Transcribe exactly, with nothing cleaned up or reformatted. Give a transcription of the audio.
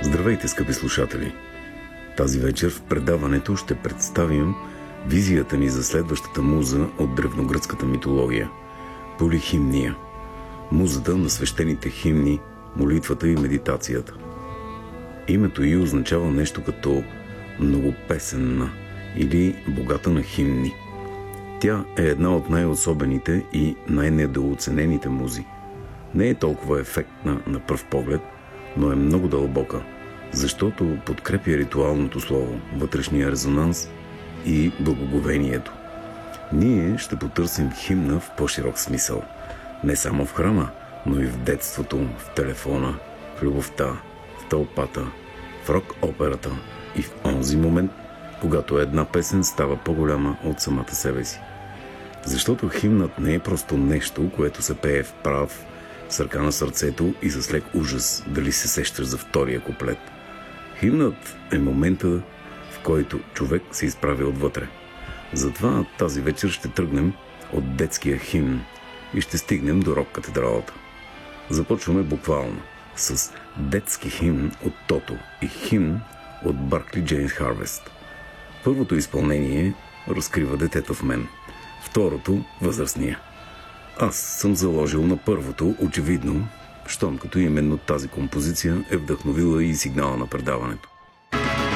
Здравейте, скъпи слушатели! Тази вечер в предаването ще представим визията ни за следващата муза от древногръцката митология – Полихимния. Музата на свещените химни, молитвата и медитацията. Името й означава нещо като многопесенна или богата на химни. Тя е една от най-особените и най-недооценените музи. Не е толкова ефектна на пръв поглед, но е много дълбока, защото подкрепя ритуалното слово, вътрешния резонанс и благоговението. Ние ще потърсим химна в по-широк смисъл. Не само в храма, но и в детството, в телефона, в любовта, в тълпата, в рок-операта и в онзи момент, когато една песен става по-голяма от самата себе си. Защото химнът не е просто нещо, което се пее в прав, с ръка на сърцето и с лек ужас дали се сещаш за втория куплет. Химнът е момента, в който човек се изправи отвътре. Затова тази вечер ще тръгнем от детския химн и ще стигнем до рок-катедралата. Започваме буквално с детски химн от Тото и химн от Баркли Джеймс Харвест. Първото изпълнение разкрива детето в мен, второто – възрастния. Аз съм заложил на първото, очевидно, щом като именно тази композиция е вдъхновила и сигнала на предаването.